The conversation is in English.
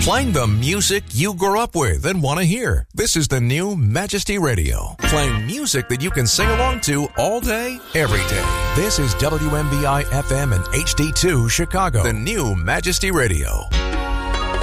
Playing the music you grew up with and want to hear. This is the new Majesty Radio. Playing music that you can sing along to all day, every day. This is WMBI FM and HD2 Chicago. The new Majesty Radio.